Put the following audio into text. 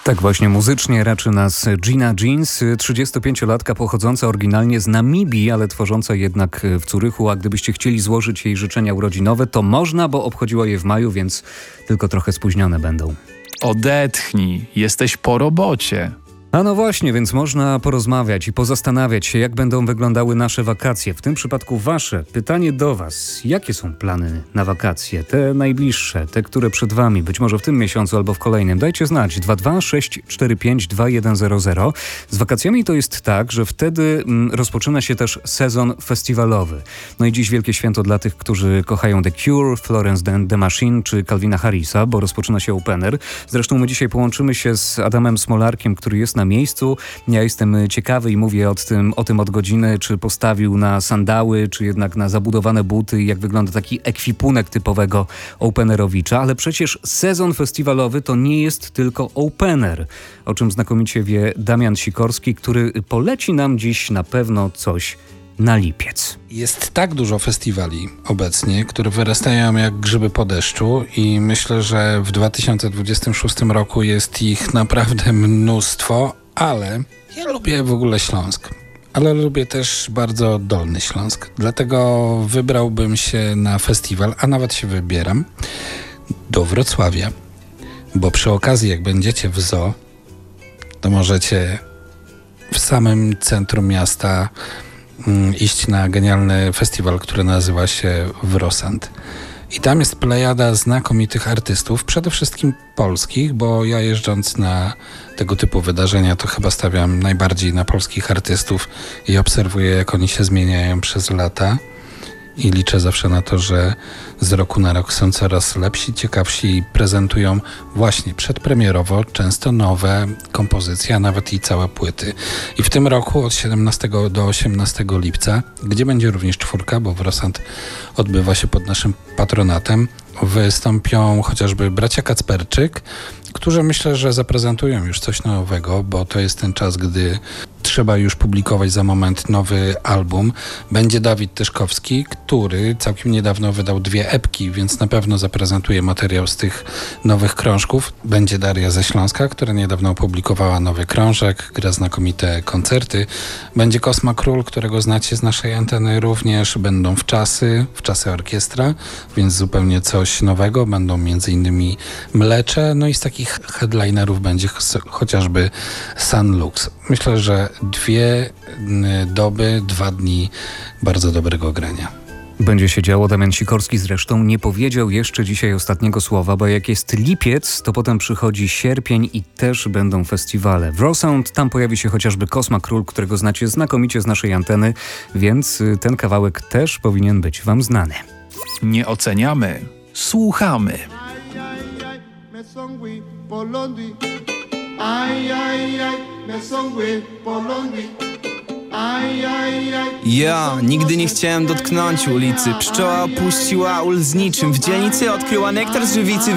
Tak właśnie muzycznie raczy nas Gina Jeans, 35-latka pochodząca oryginalnie z Namibii, ale tworząca jednak w Zurychu, a gdybyście chcieli złożyć jej życzenia urodzinowe, to można, bo obchodziła je w maju, więc tylko trochę spóźnione będą. Odetchnij, jesteś po robocie. A no właśnie, więc można porozmawiać i pozastanawiać się, jak będą wyglądały nasze wakacje, w tym przypadku wasze. Pytanie do was, jakie są plany na wakacje? Te najbliższe, te, które przed wami, być może w tym miesiącu albo w kolejnym. Dajcie znać, 226452100. Z wakacjami to jest tak, że wtedy rozpoczyna się też sezon festiwalowy. No i dziś wielkie święto dla tych, którzy kochają The Cure, Florence and the Machine czy Calvina Harrisa, bo rozpoczyna się Open Air. Zresztą my dzisiaj połączymy się z Adamem Smolarkiem, który jest na miejscu. Ja jestem ciekawy i mówię o tym od godziny, czy postawił na sandały, czy jednak na zabudowane buty i jak wygląda taki ekwipunek typowego openerowicza. Ale przecież sezon festiwalowy to nie jest tylko opener, o czym znakomicie wie Damian Sikorski, który poleci nam dziś na pewno coś na lipiec. Jest tak dużo festiwali obecnie, które wyrastają jak grzyby po deszczu i myślę, że w 2026 roku jest ich naprawdę mnóstwo, ale ja lubię w ogóle Śląsk. Ale lubię też bardzo Dolny Śląsk. Dlatego wybrałbym się na festiwal, a nawet się wybieram do Wrocławia. Bo przy okazji, jak będziecie w zoo, to możecie w samym centrum miasta iść na genialny festiwal, który nazywa się Wrosant. I tam jest plejada znakomitych artystów, przede wszystkim polskich, bo ja jeżdżąc na tego typu wydarzenia, to chyba stawiam najbardziej na polskich artystów i obserwuję, jak oni się zmieniają przez lata. I liczę zawsze na to, że z roku na rok są coraz lepsi, ciekawsi i prezentują właśnie przedpremierowo często nowe kompozycje, a nawet i całe płyty. I w tym roku od 17 do 18 lipca, gdzie będzie również czwórka, bo Wrosant odbywa się pod naszym patronatem, wystąpią chociażby bracia Kacperczyk, którzy myślę, że zaprezentują już coś nowego, bo to jest ten czas, gdy trzeba już publikować za moment nowy album. Będzie Dawid Tyszkowski, który całkiem niedawno wydał 2 epki, więc na pewno zaprezentuje materiał z tych nowych krążków. Będzie Daria ze Śląska, która niedawno opublikowała nowy krążek, gra znakomite koncerty. Będzie Kosma Król, którego znacie z naszej anteny również. Będą Wczasy Orkiestra, więc zupełnie coś nowego. Będą m.in. Mlecze, no i z takich headlinerów będzie chociażby Sunlux. Myślę, że 2 doby, 2 dni bardzo dobrego grania. Będzie się działo. Damian Sikorski zresztą nie powiedział jeszcze dzisiaj ostatniego słowa, bo jak jest lipiec, to potem przychodzi sierpień i też będą festiwale. Wrosant, tam pojawi się chociażby Kosma Król, którego znacie znakomicie z naszej anteny, więc ten kawałek też powinien być wam znany. Nie oceniamy, słuchamy. Ja nigdy nie chciałem dotknąć ulicy. Pszczoła opuściła ul z niczym. W dzielnicy odkryła nektar z żywicy.